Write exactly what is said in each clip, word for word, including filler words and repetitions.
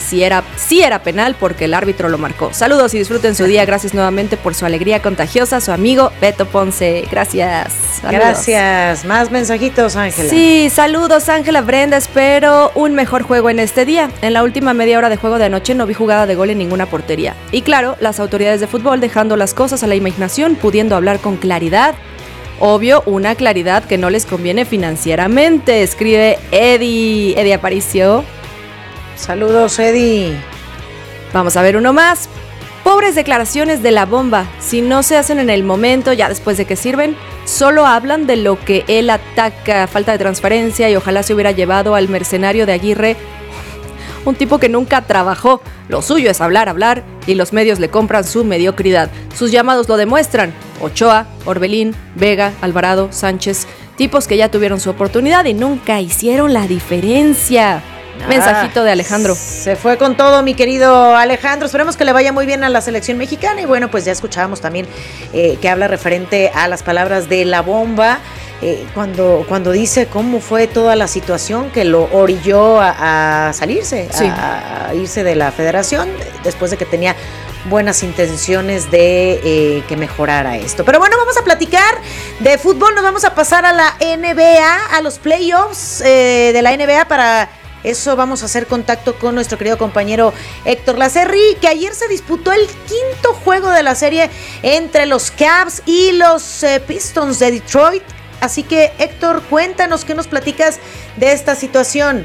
si era, si era penal porque el árbitro lo marcó. Saludos y disfruten su día. Gracias nuevamente por su alegría contagiosa. Su amigo Beto Ponce. Gracias. Saludos. Gracias. Más mensajitos, Ángela. Sí, saludos, Ángela Brenda. Espero un mejor juego en este día. En la última media hora de juego de anoche no vi jugada de gol en ninguna portería. Y claro, las autoridades de fútbol dejando las cosas a la imaginación, pudiendo hablar con claridad. Obvio, una claridad que no les conviene financieramente, escribe Eddie, Eddie Aparicio. Saludos, Eddie. Vamos a ver uno más. Pobres declaraciones de la bomba. Si no se hacen en el momento, ya después de que sirven, solo hablan de lo que él ataca, falta de transparencia, y ojalá se hubiera llevado al mercenario de Aguirre, un tipo que nunca trabajó. Lo suyo es hablar, hablar, y los medios le compran su mediocridad. Sus llamados lo demuestran. Ochoa, Orbelín, Vega, Alvarado, Sánchez, tipos que ya tuvieron su oportunidad y nunca hicieron la diferencia. Ah, mensajito de Alejandro. Se fue con todo, mi querido Alejandro. Esperemos que le vaya muy bien a la selección mexicana. Y bueno, pues ya escuchábamos también eh, que habla referente a las palabras de la bomba. Eh, cuando, cuando dice cómo fue toda la situación que lo orilló a, a salirse, sí. a, a irse de la federación, después de que tenía buenas intenciones de eh, que mejorara esto. Pero bueno, vamos a platicar de fútbol, nos vamos a pasar a la N B A, a los playoffs eh, de la N B A. Para eso vamos a hacer contacto con nuestro querido compañero Héctor Lacerri, que ayer se disputó el quinto juego de la serie entre los Cavs y los eh, Pistons de Detroit. Así que, Héctor, cuéntanos, ¿qué nos platicas de esta situación?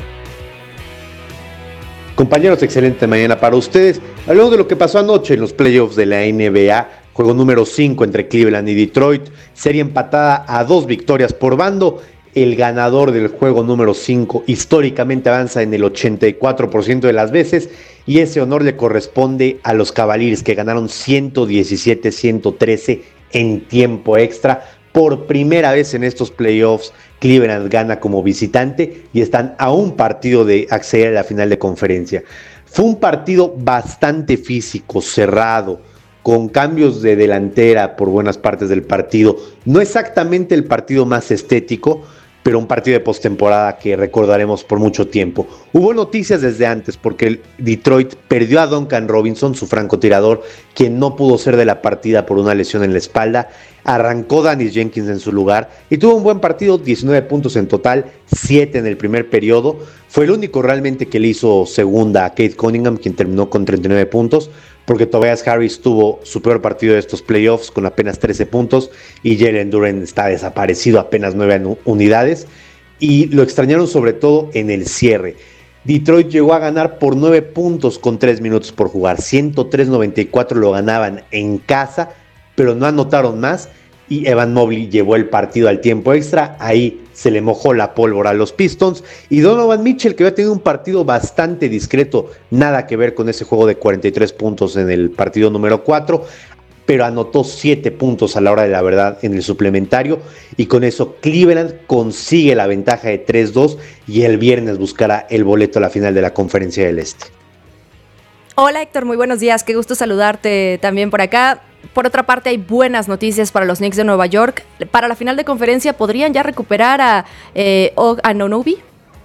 Compañeros, excelente mañana para ustedes. Hablamos de lo que pasó anoche en los playoffs de la N B A, juego número cinco entre Cleveland y Detroit, serie empatada a dos victorias por bando. El ganador del juego número cinco históricamente avanza en el ochenta y cuatro por ciento de las veces, y ese honor le corresponde a los Cavaliers, que ganaron ciento diecisiete a ciento trece en tiempo extra. Por primera vez en estos playoffs, Cleveland gana como visitante y están a un partido de acceder a la final de conferencia. Fue un partido bastante físico, cerrado, con cambios de delantera por buenas partes del partido. No exactamente el partido más estético, pero un partido de postemporada que recordaremos por mucho tiempo. Hubo noticias desde antes, porque el Detroit perdió a Duncan Robinson, su francotirador, quien no pudo ser de la partida por una lesión en la espalda. Arrancó Dennis Jenkins en su lugar y tuvo un buen partido, diecinueve puntos en total, siete en el primer periodo. Fue el único realmente que le hizo segunda a Cade Cunningham, quien terminó con treinta y nueve puntos, porque Tobias Harris tuvo su peor partido de estos playoffs con apenas trece puntos, y Jalen Duren está desaparecido, apenas nueve unidades, y lo extrañaron sobre todo en el cierre. Detroit llegó a ganar por nueve puntos con tres minutos por jugar, ciento tres a noventa y cuatro lo ganaban en casa, pero no anotaron más, y Evan Mobley llevó el partido al tiempo extra. Ahí se le mojó la pólvora a los Pistons, y Donovan Mitchell, que había tenido un partido bastante discreto, nada que ver con ese juego de cuarenta y tres puntos en el partido número cuatro, pero anotó siete puntos a la hora de la verdad en el suplementario, y con eso Cleveland consigue la ventaja de tres dos, y el viernes buscará el boleto a la final de la Conferencia del Este. Hola, Héctor, muy buenos días, qué gusto saludarte también por acá. Por otra parte, hay buenas noticias para los Knicks de Nueva York. Para la final de conferencia, ¿podrían ya recuperar a eh, Og Anunoby?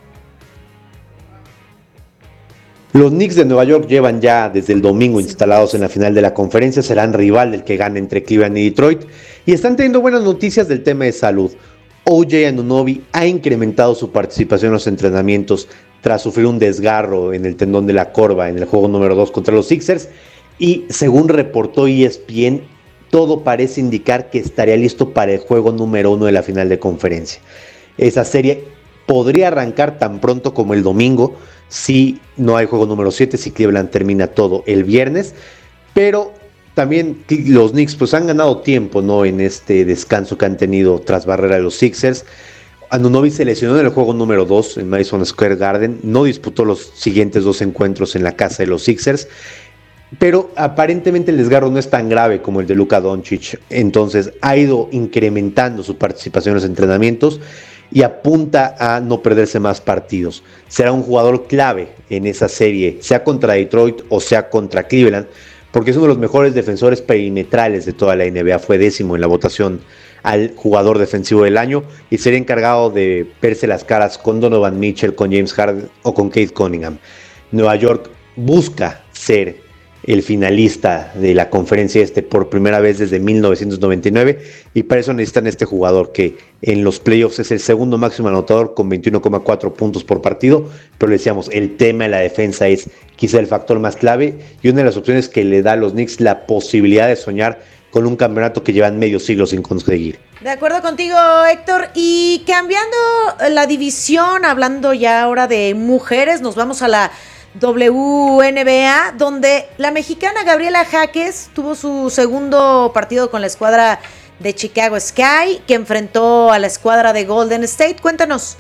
Los Knicks de Nueva York llevan ya desde el domingo instalados en la final de la conferencia, serán rival del que gane entre Cleveland y Detroit, y están teniendo buenas noticias del tema de salud. O J Anunoby ha incrementado su participación en los entrenamientos tras sufrir un desgarro en el tendón de la corva en el juego número dos contra los Sixers, y según reportó E S P N, todo parece indicar que estaría listo para el juego número uno de la final de conferencia. Esa serie podría arrancar tan pronto como el domingo, si no hay juego número siete, si Cleveland termina todo el viernes, pero también los Knicks pues han ganado tiempo, ¿no?, en este descanso que han tenido tras barrer a los Sixers. Anunoby se lesionó en el juego número dos en Madison Square Garden, no disputó los siguientes dos encuentros en la casa de los Sixers, pero aparentemente el desgarro no es tan grave como el de Luka Doncic, entonces ha ido incrementando su participación en los entrenamientos y apunta a no perderse más partidos. Será un jugador clave en esa serie, sea contra Detroit o sea contra Cleveland, porque es uno de los mejores defensores perimetrales de toda la N B A, fue décimo en la votación al jugador defensivo del año, y sería encargado de verse las caras con Donovan Mitchell, con James Harden o con Cade Cunningham. Nueva York busca ser el finalista de la conferencia este por primera vez desde mil novecientos noventa y nueve, y para eso necesitan este jugador que en los playoffs es el segundo máximo anotador con veintiuno coma cuatro puntos por partido, pero le decíamos, el tema de la defensa es quizá el factor más clave y una de las opciones que le da a los Knicks la posibilidad de soñar con un campeonato que llevan medio siglo sin conseguir. De acuerdo contigo, Héctor, y cambiando la división, hablando ya ahora de mujeres, nos vamos a la W N B A, donde la mexicana Gabriela Jaques tuvo su segundo partido con la escuadra de Chicago Sky, que enfrentó a la escuadra de Golden State. Cuéntanos.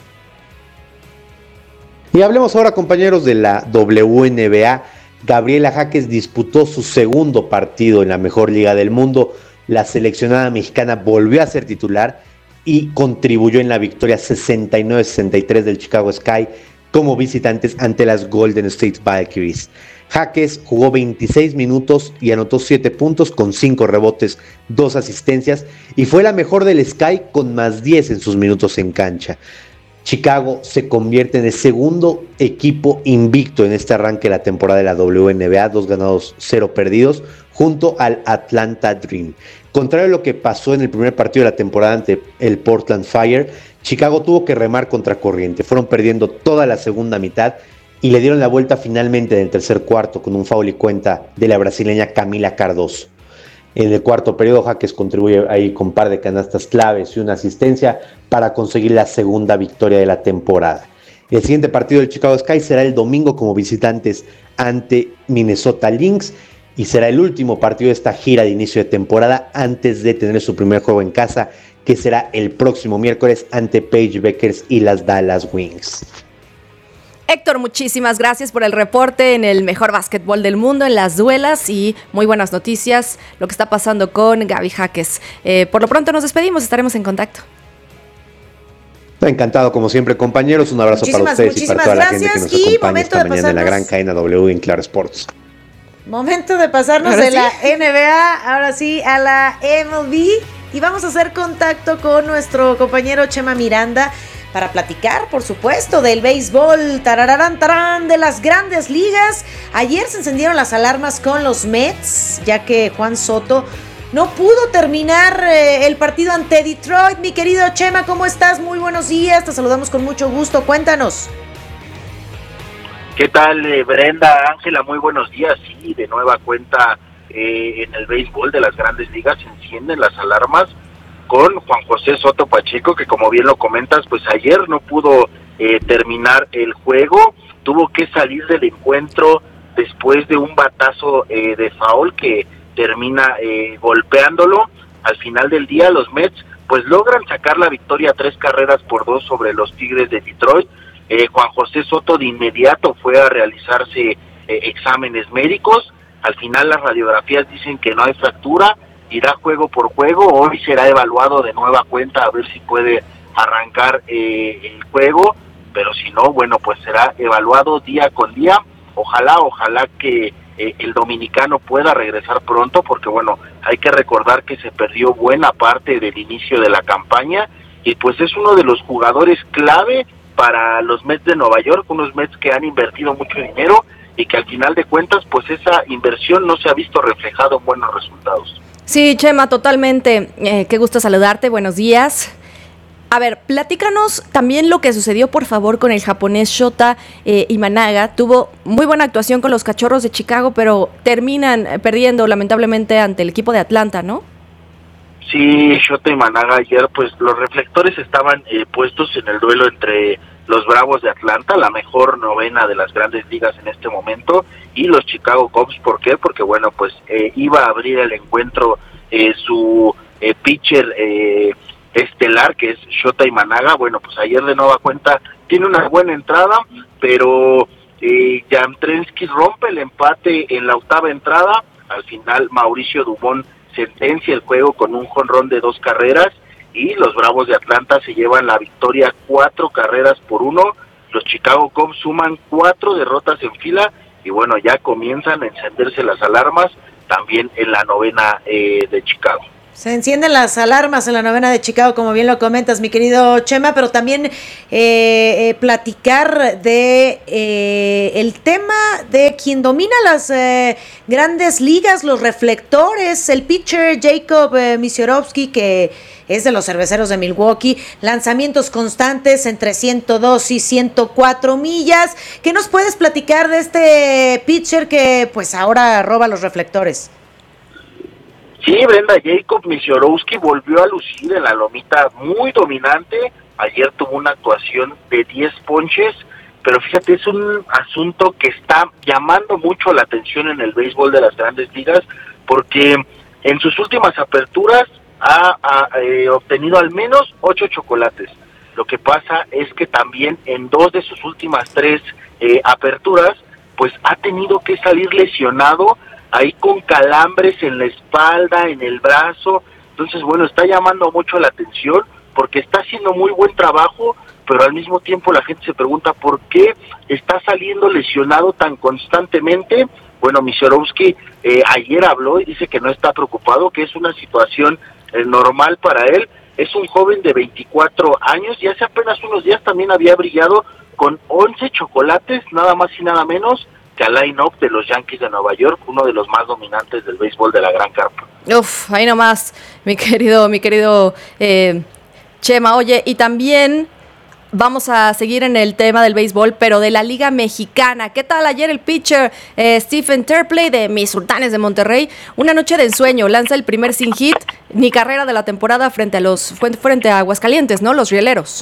Y hablemos ahora, compañeros, de la W N B A. Gabriela Jaques disputó su segundo partido en la mejor liga del mundo. La seleccionada mexicana volvió a ser titular y contribuyó en la victoria sesenta y nueve a sesenta y tres del Chicago Sky como visitantes ante las Golden State Valkyries. Jaques jugó veintiséis minutos y anotó siete puntos con cinco rebotes, dos asistencias, y fue la mejor del Sky con más diez en sus minutos en cancha. Chicago se convierte en el segundo equipo invicto en este arranque de la temporada de la W N B A, dos ganados, cero perdidos, junto al Atlanta Dream. Contrario a lo que pasó en el primer partido de la temporada ante el Portland Fire, Chicago tuvo que remar contra corriente. Fueron perdiendo toda la segunda mitad y le dieron la vuelta finalmente en el tercer cuarto con un foul y cuenta de la brasileña Camila Cardoso. En el cuarto periodo, Jaques contribuye ahí con un par de canastas claves y una asistencia para conseguir la segunda victoria de la temporada. El siguiente partido del Chicago Sky será el domingo como visitantes ante Minnesota Lynx y será el último partido de esta gira de inicio de temporada antes de tener su primer juego en casa, que será el próximo miércoles ante Paige Beckers y las Dallas Wings. Héctor, muchísimas gracias por el reporte en el mejor básquetbol del mundo, en las duelas, y muy buenas noticias lo que está pasando con Gaby Jaques. Eh, por lo pronto nos despedimos, estaremos en contacto. Encantado, como siempre, compañeros. Un abrazo muchísimas, para ustedes y para toda la gente que nos acompaña esta mañana en la gran cadena W en Claro Sports. Momento de pasarnos ahora de sí. La N B A, ahora sí, a la M L B, y vamos a hacer contacto con nuestro compañero Chema Miranda para platicar, por supuesto, del béisbol, tarararán, tarán, de las grandes ligas. Ayer se encendieron las alarmas con los Mets, ya que Juan Soto no pudo terminar eh, el partido ante Detroit. Mi querido Chema, ¿cómo estás? Muy buenos días, te saludamos con mucho gusto, cuéntanos. ¿Qué tal, eh, Brenda, Ángela? Muy buenos días. Sí, de nueva cuenta eh, en el béisbol de las grandes ligas se encienden las alarmas con Juan José Soto Pacheco, que como bien lo comentas, pues ayer no pudo eh, terminar el juego, tuvo que salir del encuentro después de un batazo eh, de foul que termina eh, golpeándolo. Al final del día los Mets pues logran sacar la victoria tres carreras por dos sobre los Tigres de Detroit. Eh, Juan José Soto de inmediato fue a realizarse eh, exámenes médicos. Al final las radiografías dicen que no hay fractura, irá juego por juego. Hoy será evaluado de nueva cuenta a ver si puede arrancar eh, el juego, pero si no, bueno, pues será evaluado día con día. Ojalá, ojalá que eh, el dominicano pueda regresar pronto, porque bueno, hay que recordar que se perdió buena parte del inicio de la campaña y pues es uno de los jugadores clave para los Mets de Nueva York, unos Mets que han invertido mucho dinero y que al final de cuentas pues esa inversión no se ha visto reflejado en buenos resultados. Sí, Chema, totalmente. Eh, qué gusto saludarte. Buenos días. A ver, platícanos también lo que sucedió, por favor, con el japonés Shota eh, Imanaga. Tuvo muy buena actuación con los Cachorros de Chicago, pero terminan perdiendo lamentablemente ante el equipo de Atlanta, ¿no? Sí, Shota Imanaga ayer, pues los reflectores estaban eh, puestos en el duelo entre los Bravos de Atlanta, la mejor novena de las grandes ligas en este momento, y los Chicago Cubs. ¿Por qué? Porque bueno, pues eh, iba a abrir el encuentro eh, su eh, pitcher eh, estelar, que es Shota Imanaga. Bueno, pues ayer de nueva cuenta tiene una buena entrada, pero eh, Yastrzemski rompe el empate en la octava entrada. Al final Mauricio Dubón sentencia el juego con un jonrón de dos carreras y los Bravos de Atlanta se llevan la victoria cuatro carreras por uno. Los Chicago Cubs suman cuatro derrotas en fila y bueno, ya comienzan a encenderse las alarmas también en la novena eh, de Chicago. Se encienden las alarmas en la novena de Chicago, como bien lo comentas, mi querido Chema, pero también eh, eh, platicar de eh, el tema de quien domina las eh, grandes ligas, los reflectores, el pitcher Jacob eh, Misiorowski, que es de los Cerveceros de Milwaukee, lanzamientos constantes entre ciento dos y ciento cuatro millas. ¿Qué nos puedes platicar de este pitcher que pues ahora roba los reflectores? Sí, Brenda, Jacob Misiorowski volvió a lucir en la lomita muy dominante. Ayer tuvo una actuación de diez ponches, pero fíjate, es un asunto que está llamando mucho la atención en el béisbol de las grandes ligas, porque en sus últimas aperturas ha, ha eh, obtenido al menos ocho chocolates. Lo que pasa es que también en dos de sus últimas tres eh, aperturas, pues ha tenido que salir lesionado, ahí con calambres en la espalda, en el brazo. Entonces, bueno, está llamando mucho la atención porque está haciendo muy buen trabajo, pero al mismo tiempo la gente se pregunta por qué está saliendo lesionado tan constantemente. Bueno, Misiorowski eh, ayer habló y dice que no está preocupado, que es una situación eh, normal para él. Es un joven de veinticuatro años y hace apenas unos días también había brillado con once chocolates, nada más y nada menos que al line-up de los Yankees de Nueva York, uno de los más dominantes del béisbol de la Gran Carpa. Uf, ahí nomás, mi querido, mi querido eh, Chema. Oye, y también vamos a seguir en el tema del béisbol, pero de la Liga Mexicana. ¿Qué tal ayer el pitcher eh, Stephen Terpley de mis Sultanes de Monterrey? Una noche de ensueño, lanza el primer sin hit ni carrera de la temporada frente a los frente a Aguascalientes, ¿no? Los rieleros.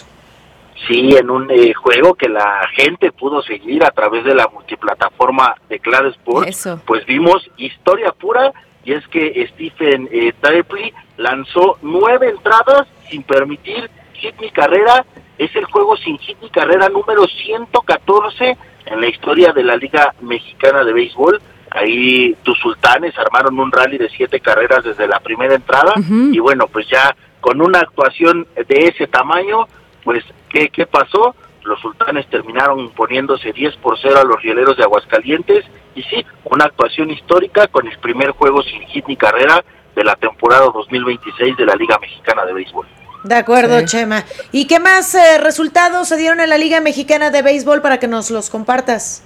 Sí, en un eh, juego que la gente pudo seguir a través de la multiplataforma de Claro Sports. Eso. Pues vimos historia pura, y es que Stephen eh, Terpley lanzó nueve entradas sin permitir hit ni carrera. Es el juego sin hit ni carrera número ciento catorce en la historia de la Liga Mexicana de Béisbol. Ahí tus Sultanes armaron un rally de siete carreras desde la primera entrada, uh-huh. Y bueno, pues ya con una actuación de ese tamaño, pues ¿qué, qué pasó? Los Sultanes terminaron poniéndose diez por cero a los Rieleros de Aguascalientes, y sí, una actuación histórica con el primer juego sin hit ni carrera de la temporada dos mil veintiséis de la Liga Mexicana de Béisbol. De acuerdo, sí. Chema. ¿Y qué más eh, resultados se dieron en la Liga Mexicana de Béisbol para que nos los compartas?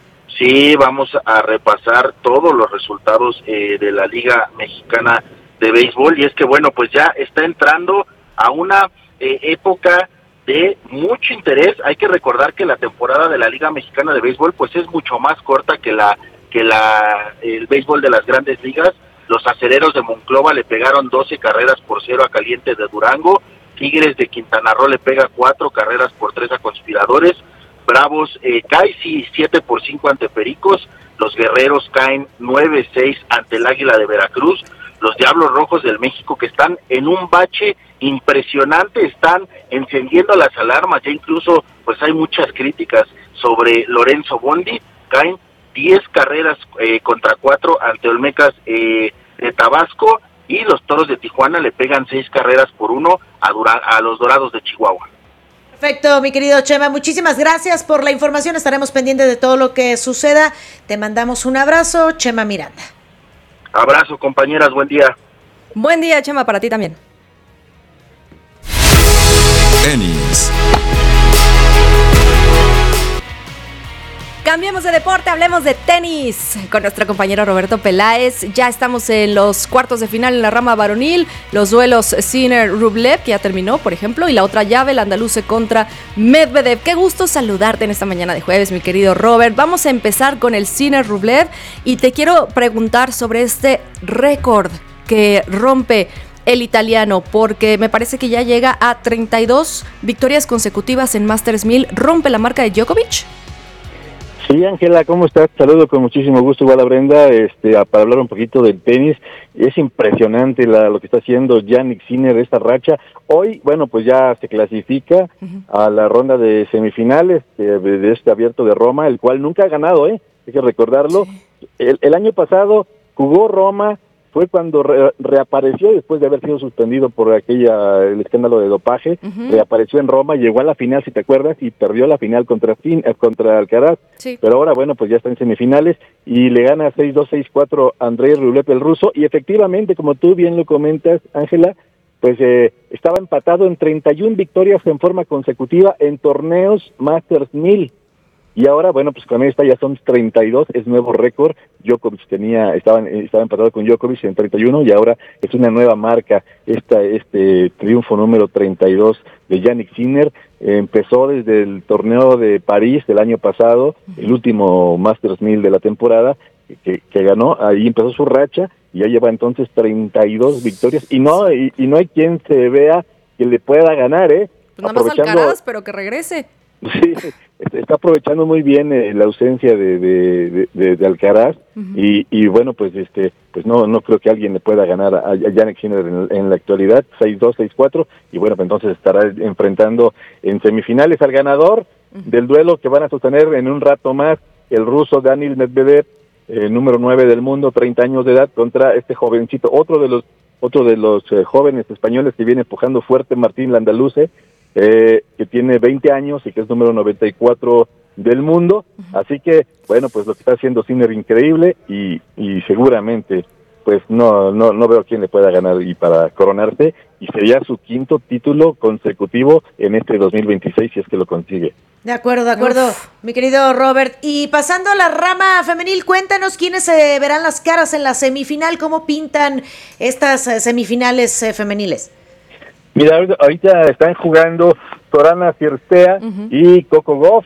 Sí, vamos a repasar todos los resultados eh, de la Liga Mexicana de Béisbol, y es que bueno, pues ya está entrando a una eh, época de mucho interés. Hay que recordar que la temporada de la Liga Mexicana de Béisbol pues es mucho más corta que la que la el béisbol de las grandes ligas. Los Acereros de Monclova le pegaron doce carreras por cero a Calientes de Durango. Tigres de Quintana Roo le pega cuatro carreras por tres a Conspiradores. Bravos eh, cae sí, siete por cinco ante Pericos. Los Guerreros caen nueve seis ante el Águila de Veracruz. Los Diablos Rojos del México, que están en un bache impresionante, están encendiendo las alarmas. Ya incluso pues hay muchas críticas sobre Lorenzo Bondi. Caen diez carreras eh, contra cuatro ante Olmecas eh, de Tabasco, y los Toros de Tijuana le pegan seis carreras por uno a, Dura- a los Dorados de Chihuahua. Perfecto, mi querido Chema, muchísimas gracias por la información. Estaremos pendientes de todo lo que suceda. Te mandamos un abrazo, Chema Miranda. Abrazo, compañeras, buen día. Buen día, Chema, para ti también. Tenis. Cambiemos de deporte, hablemos de tenis con nuestro compañero Roberto Peláez. Ya estamos en los cuartos de final en la rama varonil. Los duelos Sinner-Rublev, que ya terminó, por ejemplo, y la otra llave, el andaluce contra Medvedev. Qué gusto saludarte en esta mañana de jueves, mi querido Robert. Vamos a empezar con el Sinner-Rublev y te quiero preguntar sobre este récord que rompe el italiano, porque me parece que ya llega a treinta y dos victorias consecutivas en Masters mil. ¿Rompe la marca de Djokovic? Sí, Ángela, ¿cómo estás? Saludo con muchísimo gusto, igual a Brenda, este, para hablar un poquito del tenis. Es impresionante la, lo que está haciendo Jannik Sinner, esta racha. Hoy, bueno, pues ya se clasifica uh-huh. a la ronda de semifinales de, de este Abierto de Roma, el cual nunca ha ganado, ¿eh? Hay que recordarlo. Sí. El, el año pasado jugó Roma, fue cuando re, reapareció después de haber sido suspendido por aquella el escándalo de dopaje, uh-huh. reapareció en Roma, llegó a la final, si te acuerdas, y perdió la final contra fin, eh, contra Alcaraz, sí. pero ahora, bueno, pues ya está en semifinales, y le gana seis dos, seis cuatro a Andrei Rublev, el ruso, y efectivamente, como tú bien lo comentas, Ángela, pues eh, estaba empatado en treinta y una victorias en forma consecutiva en torneos Masters mil. Y ahora, bueno, pues con esta ya son treinta y dos, es nuevo récord. Djokovic tenía, estaba, estaba empatado con Djokovic en treinta y uno y ahora es una nueva marca, esta, este triunfo número treinta y dos de Jannik Sinner. Eh, empezó desde el torneo de París del año pasado, el último Masters mil de la temporada, que, que ganó, ahí empezó su racha y ya lleva entonces treinta y dos victorias y no, y, y no hay quien se vea que le pueda ganar, ¿eh? Pues nada más Alcaraz, pero que regrese. Sí, está aprovechando muy bien eh, la ausencia de, de, de, de Alcaraz uh-huh. y, y bueno, pues este pues no no creo que alguien le pueda ganar a, a Jannik Sinner en, en la actualidad, seis dos, seis cuatro, y bueno, pues entonces estará enfrentando en semifinales al ganador uh-huh. del duelo que van a sostener en un rato más el ruso Daniil Medvedev, eh, número nueve del mundo, treinta años de edad, contra este jovencito, otro de los otro de los eh, jóvenes españoles que viene empujando fuerte, Martín Landaluce, Eh, que tiene veinte años y que es número noventa y cuatro del mundo, uh-huh. así que, bueno, pues lo que está haciendo Sinner increíble y, y seguramente, pues no no no veo quién le pueda ganar y para coronarse, y sería su quinto título consecutivo en este dos mil veintiséis si es que lo consigue. De acuerdo, de acuerdo, Uf. mi querido Robert. Y pasando a la rama femenil, cuéntanos quiénes se verán las caras en la semifinal, cómo pintan estas semifinales eh, femeniles. Mira, ahorita están jugando Sorana Cirstea uh-huh. y Coco Gauff,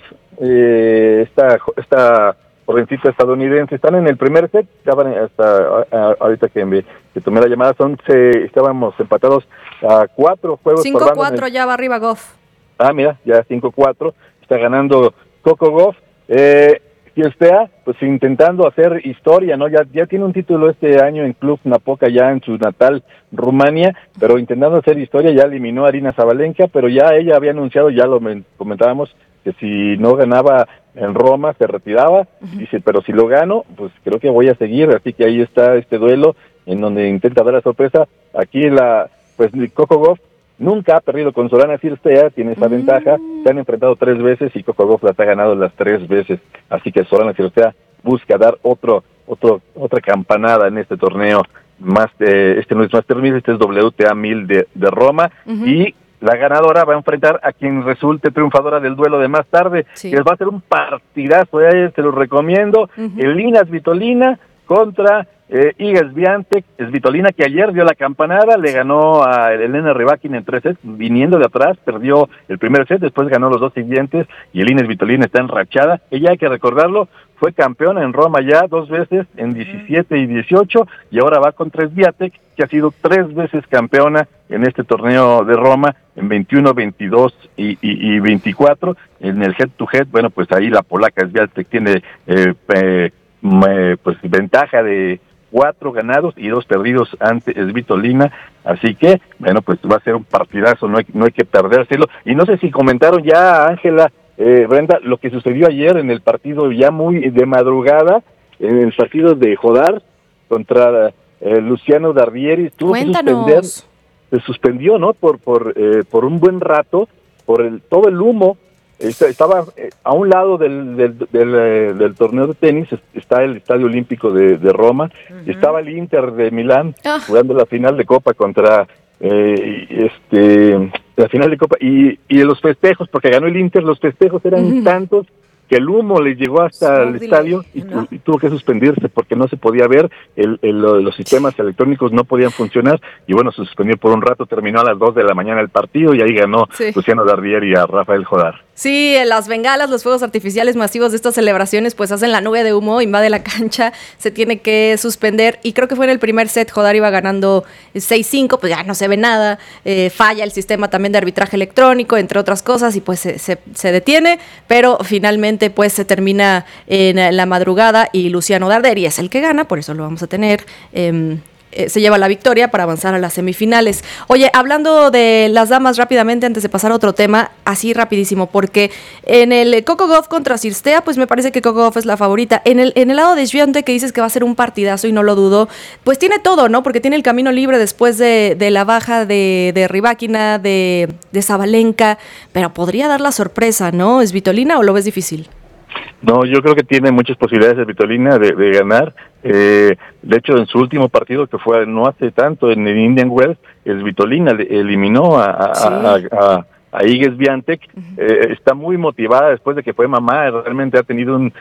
eh, esta, esta jovencita estadounidense. Están en el primer set, estaban hasta a, a, ahorita que, me, que tomé la llamada, son se, estábamos empatados a cuatro juegos. cinco cuatro el... ya va arriba Gauff. Ah, mira, ya cinco cuatro, está ganando Coco Gauff. Eh, Cirstea, pues intentando hacer historia, ¿no? Ya ya tiene un título este año en Club Napoca, ya en su natal Rumania, pero intentando hacer historia, ya eliminó a Arina Sabalenka, pero ya ella había anunciado, ya lo comentábamos, que si no ganaba en Roma se retiraba, uh-huh. dice, pero si lo gano, pues creo que voy a seguir, así que ahí está este duelo, en donde intenta dar la sorpresa. Aquí la, pues Coco Gauff nunca ha perdido con Sorana Cirstea, tiene esa mm. ventaja, se han enfrentado tres veces y Coco Gauff la ha ganado las tres veces, así que Sorana Cirstea busca dar otro, otro, otra campanada en este torneo, más eh, este no es Master mil, este es W T A mil de, de Roma, uh-huh. y la ganadora va a enfrentar a quien resulte triunfadora del duelo de más tarde, sí. que va a ser un partidazo, eh, te lo recomiendo, uh-huh. Elina Svitolina contra eh, Iga Swiatek, Svitolina que ayer dio la campanada, le ganó a Elena Rybakina en tres sets, viniendo de atrás, perdió el primer set, después ganó los dos siguientes, y Elina Svitolina está enrachada. Ella, hay que recordarlo, fue campeona en Roma ya dos veces, en diecisiete y dieciocho, y ahora va contra Swiatek, que ha sido tres veces campeona en este torneo de Roma, en veintiuno, veintidós y, y, y veinticuatro, en el head to head, bueno, pues ahí la polaca Swiatek tiene eh, eh, pues ventaja de cuatro ganados y dos perdidos ante Svitolina, así que, bueno, pues va a ser un partidazo, no hay, no hay que perdérselo. Y no sé si comentaron ya, Ángela, eh, Brenda, lo que sucedió ayer en el partido ya muy de madrugada, en el partido de Jodar contra eh, Luciano Dardieri, tuvo que suspender, se suspendió, ¿no? Por por eh, por un buen rato, por el todo el humo. Estaba eh, a un lado del del, del, del del torneo de tenis, está el Estadio Olímpico de, de Roma, uh-huh. estaba el Inter de Milán oh. jugando la final de Copa contra eh, este la final de Copa, y, y los festejos, porque ganó el Inter, los festejos eran uh-huh. tantos que el humo les llegó hasta el estadio y, ¿no? y tuvo que suspendirse porque no se podía ver, el, el, los sistemas electrónicos no podían funcionar, y bueno, se suspendió por un rato, terminó a las dos de la mañana el partido y ahí ganó sí. Luciano Dardieri a Rafael Jodar. Sí, las bengalas, los fuegos artificiales masivos de estas celebraciones pues hacen la nube de humo, invade la cancha, se tiene que suspender, y creo que fue en el primer set, Jodar iba ganando seis cinco, pues ya no se ve nada, eh, falla el sistema también de arbitraje electrónico, entre otras cosas, y pues se, se, se detiene, pero finalmente pues se termina en la madrugada y Luciano Dardieri es el que gana, por eso lo vamos a tener eh, eh, se lleva la victoria para avanzar a las semifinales. Oye, hablando de las damas rápidamente, antes de pasar a otro tema, así rapidísimo, porque en el Coco Gauff contra Cirstea, pues me parece que Coco Gauff es la favorita. En el, en el lado de Swiatek, que dices que va a ser un partidazo y no lo dudo, pues tiene todo, ¿no? Porque tiene el camino libre después de, de la baja de, de Rybakina, de, de Sabalenka, pero podría dar la sorpresa, ¿no? ¿Svitolina o lo ves difícil? No, yo creo que tiene muchas posibilidades de Svitolina de, de ganar. Eh, de hecho, en su último partido, que fue no hace tanto, en el Indian Wells, Svitolina eliminó a, a, sí. a, a, a Iga Swiatek. Uh-huh. eh, está muy motivada después de que fue mamá, realmente ha tenido un,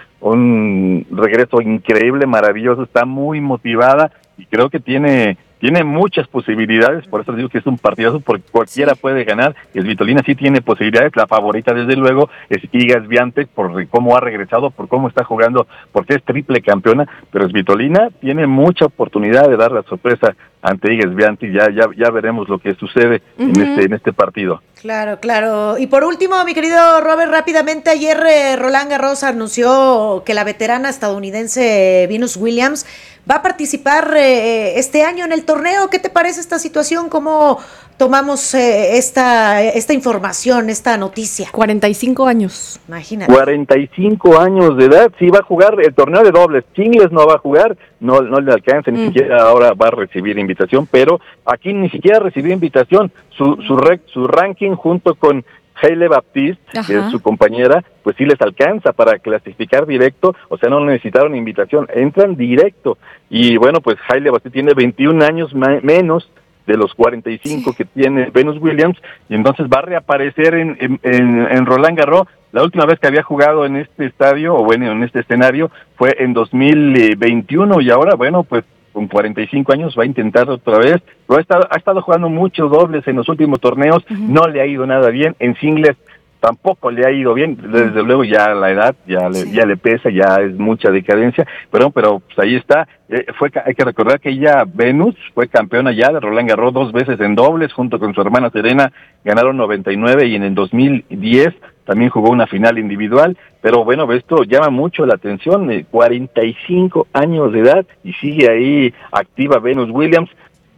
un regreso increíble, maravilloso, está muy motivada y creo que tiene... Tiene muchas posibilidades, por eso digo que es un partidazo, porque cualquiera sí. puede ganar. Y Svitolina sí tiene posibilidades, la favorita desde luego es Iga Swiatek, por cómo ha regresado, por cómo está jugando, porque es triple campeona, pero Svitolina tiene mucha oportunidad de dar la sorpresa ante Iga Swiatek, ya, ya, ya veremos lo que sucede uh-huh. en este, en este partido. Claro, claro. Y por último, mi querido Robert, rápidamente, ayer eh, Roland Garros anunció que la veterana estadounidense Venus Williams va a participar eh, este año en el torneo. ¿Qué te parece esta situación? ¿Cómo tomamos eh, esta, esta información, esta noticia? cuarenta y cinco años. Imagínate. cuarenta y cinco años de edad, sí va a jugar el torneo de dobles. Singles no va a jugar, no, no le alcanza, mm. ni siquiera ahora va a recibir invitación, pero aquí ni siquiera recibió invitación. Su, su, rec, su ranking junto con Hailey Baptiste, Ajá. que es su compañera, pues sí les alcanza para clasificar directo, o sea, no necesitaron invitación, entran directo. Y bueno, pues Hailey Baptiste tiene veintiún años ma- menos de los cuarenta y cinco sí. que tiene Venus Williams, y entonces va a reaparecer en, en, en, en Roland Garros. La última vez que había jugado en este estadio, o bueno, en este escenario, fue en dos mil veintiuno, y ahora, bueno, pues con cuarenta y cinco años va a intentar otra vez, pero ha estado, ha estado jugando muchos dobles en los últimos torneos, uh-huh. no le ha ido nada bien, en singles tampoco le ha ido bien, desde luego ya la edad ya le, sí. ya le pesa, ya es mucha decadencia, pero pero pues ahí está. Eh, fue hay que recordar que ella, Venus, fue campeona ya de Roland Garros dos veces en dobles, junto con su hermana Serena, ganaron noventa y nueve, y en el dos mil diez también jugó una final individual, pero bueno, esto llama mucho la atención, eh, cuarenta y cinco años de edad, y sigue ahí activa Venus Williams.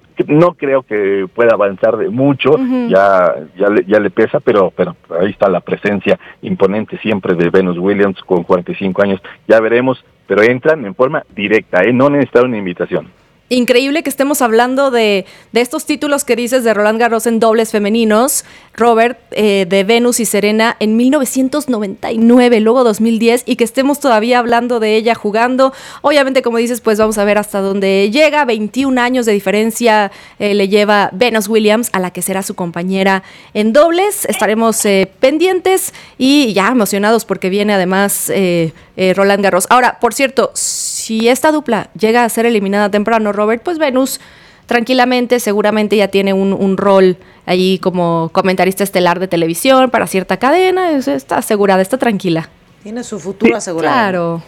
No creo que pueda avanzar de mucho, uh-huh. ya ya le, ya le pesa, pero pero ahí está la presencia imponente siempre de Venus Williams con cuarenta y cinco años. Ya veremos, pero entran en forma directa, ¿eh? No necesitaron una invitación. Increíble que estemos hablando de, de estos títulos que dices de Roland Garros en dobles femeninos, Robert, eh, de Venus y Serena en mil novecientos noventa y nueve, luego dos mil diez, y que estemos todavía hablando de ella jugando. Obviamente, como dices, pues vamos a ver hasta dónde llega. veintiún años de diferencia eh, le lleva Venus Williams a la que será su compañera en dobles. Estaremos eh, pendientes y ya emocionados porque viene además eh, eh, Roland Garros. Ahora, por cierto, si esta dupla llega a ser eliminada temprano, Robert, pues Venus tranquilamente, seguramente ya tiene un, un rol allí como comentarista estelar de televisión para cierta cadena, está asegurada, está tranquila. Tiene su futuro asegurado. Claro.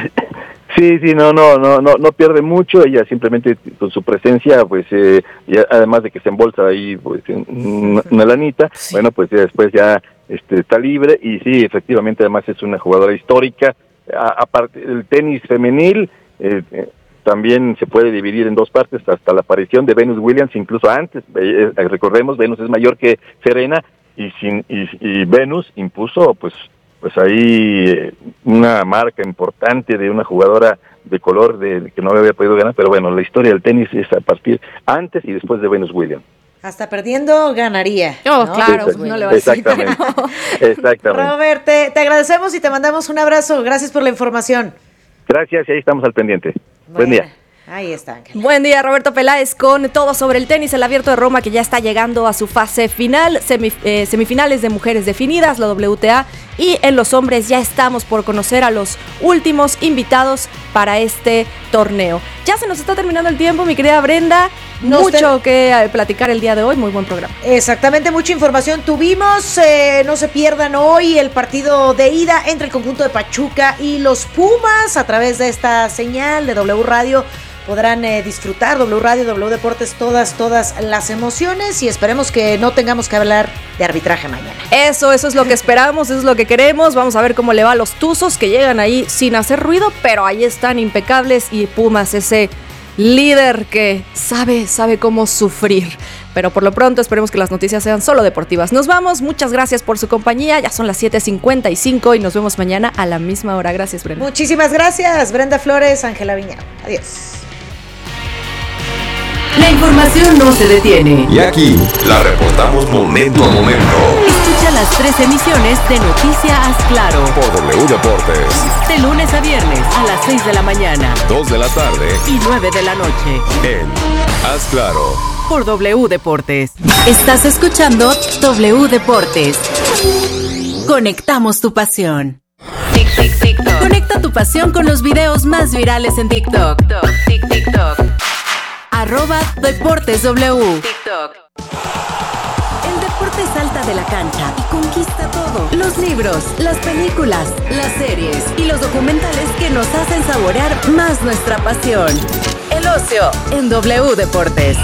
Sí, sí, no, no, no, no, no pierde mucho. Ella simplemente con su presencia, pues, eh, ya, además de que se embolsa ahí, pues, una, una lanita, sí. bueno, pues ya después ya este, está libre y sí, efectivamente, además es una jugadora histórica. Aparte del tenis femenil, eh, eh, también se puede dividir en dos partes, hasta la aparición de Venus Williams, incluso antes, eh, recordemos, Venus es mayor que Serena, y, sin, y, y Venus impuso, pues, pues ahí eh, una marca importante de una jugadora de color de, que no había podido ganar, pero bueno, la historia del tenis es a partir antes y después de Venus Williams. Hasta perdiendo ganaría. Oh, ¿no? Claro, Exact- no le va a decir. Exactamente. No. Exactamente. Robert, te, te agradecemos y te mandamos un abrazo. Gracias por la información. Gracias, y ahí estamos al pendiente. Bueno, Buen día. Ahí está, Ángel. Buen día, Roberto Peláez, con todo sobre el tenis, el Abierto de Roma, que ya está llegando a su fase final, semif- eh, semifinales de mujeres definidas, la W T A, y en los hombres ya estamos por conocer a los últimos invitados para este torneo. Ya se nos está terminando el tiempo, mi querida Brenda, nos mucho te... que platicar el día de hoy, muy buen programa. Exactamente, mucha información tuvimos, eh, no se pierdan hoy el partido de ida entre el conjunto de Pachuca y los Pumas a través de esta señal de W Radio. Podrán eh, disfrutar W Radio, W Deportes, todas, todas las emociones, y esperemos que no tengamos que hablar de arbitraje mañana. Eso, eso es lo que esperamos, eso es lo que queremos. Vamos a ver cómo le va a los Tuzos, que llegan ahí sin hacer ruido, pero ahí están impecables, y Pumas, ese líder que sabe, sabe cómo sufrir. Pero por lo pronto esperemos que las noticias sean solo deportivas. Nos vamos, muchas gracias por su compañía. Ya son las siete cincuenta y cinco y nos vemos mañana a la misma hora. Gracias, Brenda. Muchísimas gracias, Brenda Flores, Ángela Viñao. Adiós. La información no se detiene. Y aquí la reportamos momento a momento. Escucha las tres emisiones de Noticia Haz Claro Por W Deportes. de lunes a viernes a las seis de la mañana dos de la tarde. y nueve de la noche En Haz Claro. por W Deportes. Estás escuchando W Deportes. Conectamos tu pasión. Tic, tic, TikTok. Conecta tu pasión con los videos más virales en TikTok. Tic, TikTok. Arroba Deportes W. TikTok. El deporte salta de la cancha y conquista todo. Los libros, las películas, las series y los documentales que nos hacen saborear más nuestra pasión. El ocio en W Deportes.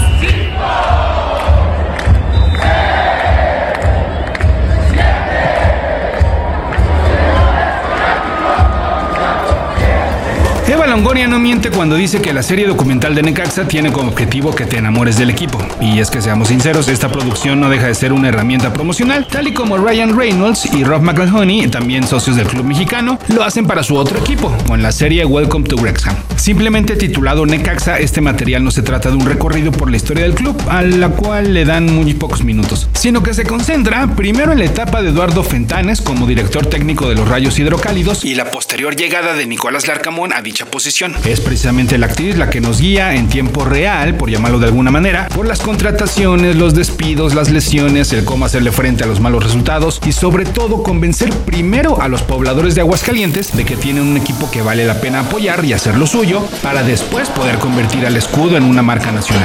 Eva Longoria no miente cuando dice que la serie documental de Necaxa tiene como objetivo que te enamores del equipo. Y es que seamos sinceros, esta producción no deja de ser una herramienta promocional, tal y como Ryan Reynolds y Rob McElhenney, también socios del club mexicano, lo hacen para su otro equipo, con la serie Welcome to Wrexham. Simplemente titulado Necaxa, este material no se trata de un recorrido por la historia del club, a la cual le dan muy pocos minutos, sino que se concentra primero en la etapa de Eduardo Fentanes como director técnico de los Rayos Hidrocálidos y la posterior llegada de Nicolás Larcamón a dicha posición. Es precisamente la actriz la que nos guía en tiempo real, por llamarlo de alguna manera, por las contrataciones, los despidos, las lesiones, el cómo hacerle frente a los malos resultados y sobre todo convencer primero a los pobladores de Aguascalientes de que tienen un equipo que vale la pena apoyar y hacer lo suyo para después poder convertir al escudo en una marca nacional.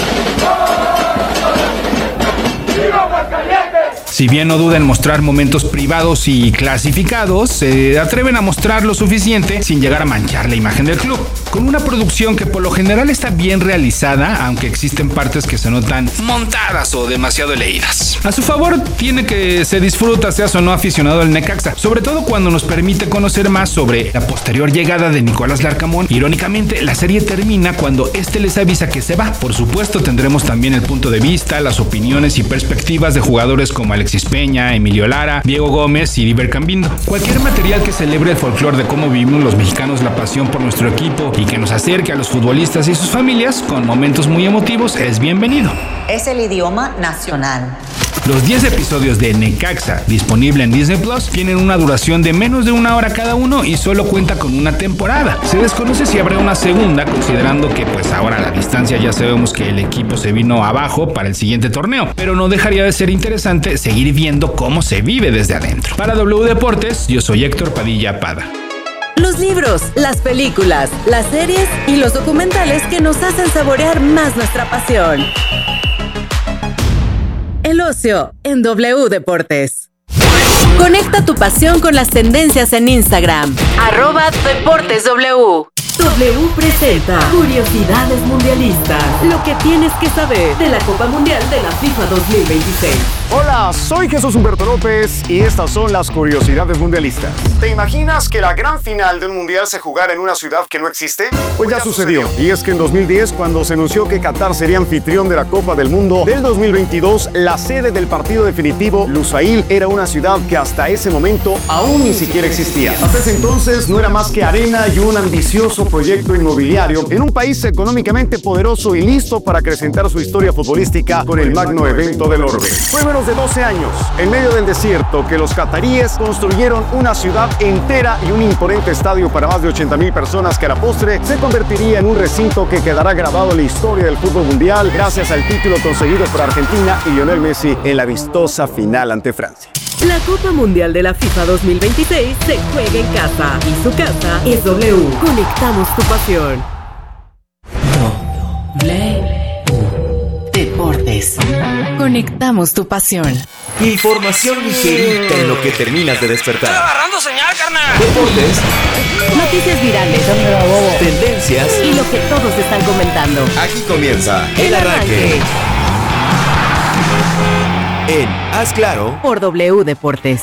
Si bien no duda en mostrar momentos privados y clasificados, se atreven a mostrar lo suficiente sin llegar a manchar la imagen del club. Con una producción que por lo general está bien realizada, aunque existen partes que se notan montadas o demasiado leídas. A su favor tiene que se disfruta, seas o no aficionado al Necaxa, sobre todo cuando nos permite conocer más sobre la posterior llegada de Nicolás Larcamón. Irónicamente, la serie termina cuando este les avisa que se va. Por supuesto, tendremos también el punto de vista, las opiniones y perspectivas de jugadores como Alexis Peña, Emilio Lara, Diego Gómez y Diver Cambindo. Cualquier material que celebre el folclore de cómo vivimos los mexicanos la pasión por nuestro equipo y que nos acerque a los futbolistas y sus familias con momentos muy emotivos es bienvenido. Es el idioma nacional. Los diez episodios de Necaxa, disponible en Disney Plus, tienen una duración de menos de una hora cada uno y solo cuenta con una temporada. Se desconoce si habrá una segunda, considerando que pues ahora a la distancia ya sabemos que el equipo se vino abajo para el siguiente torneo, pero no dejaría de ser interesante seguir viendo cómo se vive desde adentro. Para W Deportes, yo soy Héctor Padilla Pada. Los libros, las películas, las series y los documentales que nos hacen saborear más nuestra pasión. El ocio en W Deportes. Conecta tu pasión con las tendencias en Instagram. Arroba Deportes W. W presenta Curiosidades Mundialistas. Lo que tienes que saber de la Copa Mundial de la FIFA dos mil veintiséis. Hola, soy Jesús Humberto López y estas son las curiosidades mundialistas. ¿Te imaginas que la gran final de un mundial se jugara en una ciudad que no existe? Pues ya sucedió. Y es que en dos mil diez, cuando se anunció que Qatar sería anfitrión de la Copa del Mundo del dos mil veintidós, la sede del partido definitivo, Lusail, era una ciudad que hasta ese momento aún ni siquiera existía. Hasta ese entonces no era más que arena y un ambicioso proyecto inmobiliario en un país económicamente poderoso y listo para acrecentar su historia futbolística con el magno evento del orbe. Fue menos de doce años, en medio del desierto, que los cataríes construyeron una ciudad entera y un imponente estadio para más de ochenta mil personas que a la postre se convertiría en un recinto que quedará grabado en la historia del fútbol mundial gracias al título conseguido por Argentina y Lionel Messi en la vistosa final ante Francia. La Copa Mundial de la FIFA dos mil veintiséis se juega en casa y su casa es W. Conectamos tu pasión. W Deportes. Conectamos tu pasión. Información ligerita en lo que terminas de despertar. ¡Estoy agarrando señal, carnal! Deportes. Noticias virales. Tendencias. Y lo que todos están comentando. Aquí comienza El Arranque. En Haz Claro por W Deportes.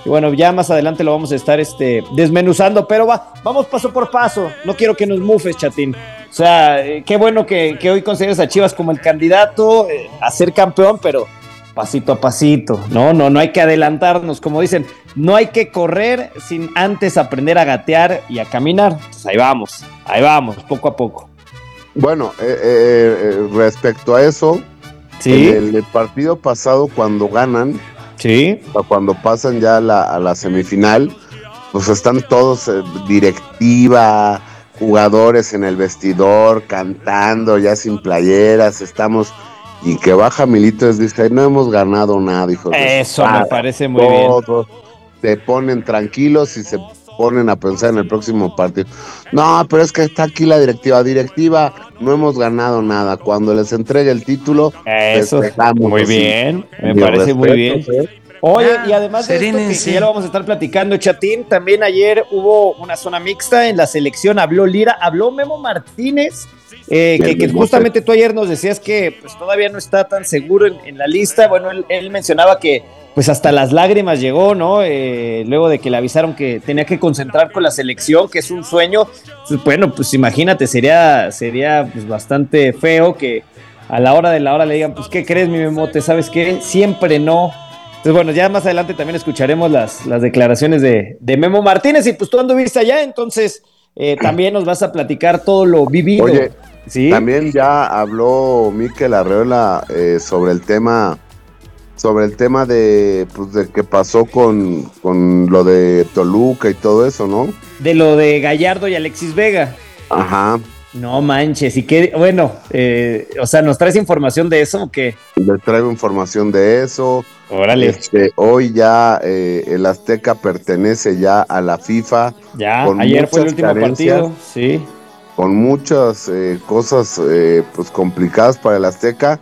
Y bueno, ya más adelante lo vamos a estar este, desmenuzando, pero va, vamos paso por paso. No quiero que nos mufes, Chatín. O sea, eh, qué bueno que, que hoy consideres a Chivas como el candidato eh, a ser campeón, pero pasito a pasito, ¿no? No, no hay que adelantarnos, como dicen, no hay que correr sin antes aprender a gatear y a caminar. Pues ahí vamos, ahí vamos, poco a poco. Bueno, eh, eh, respecto a eso, ¿sí? En el partido pasado cuando ganan, sí, o cuando pasan ya a la, a la semifinal, pues están todos eh, directiva, jugadores en el vestidor, cantando ya sin playeras, estamos, y que baja Milito, dice, no hemos ganado nada, hijo. Eso me parece muy todos bien. Se ponen tranquilos y se ponen a pensar en el próximo partido. No, pero es que está aquí la directiva. Directiva, no hemos ganado nada. Cuando les entregue el título, eso muy así. Bien, me Mi parece respeto, muy bien. ¿Eh? Oye, y además de esto, que, que ya lo vamos a estar platicando, Chatín, también ayer hubo una zona mixta en la selección, habló Lira, habló Memo Martínez, eh, que, que justamente tú ayer nos decías que pues todavía no está tan seguro en, en la lista. Bueno, él, él mencionaba que pues hasta las lágrimas llegó, ¿no? Eh, luego de que le avisaron que tenía que concentrar con la selección, que es un sueño. Pues, bueno, pues imagínate, sería, sería pues bastante feo que a la hora de la hora le digan, pues, ¿qué crees, mi Memote? ¿Sabes qué? Siempre no. Entonces, bueno, ya más adelante también escucharemos las, las declaraciones de, de Memo Martínez, y pues tú anduviste allá, entonces eh, también nos vas a platicar todo lo vivido. Oye, ¿sí? También ya habló Mikel Arreola eh, sobre el tema... sobre el tema de pues de que pasó con, con lo de Toluca y todo eso, ¿no? De lo de Gallardo y Alexis Vega. Ajá. No manches, y que, bueno, eh, o sea, ¿nos traes información de eso o qué? Les traigo información de eso. Órale. Este, hoy ya eh, el Azteca pertenece ya a la FIFA. Ya, ayer fue el último partido, sí. Con muchas eh, cosas eh, pues complicadas para el Azteca.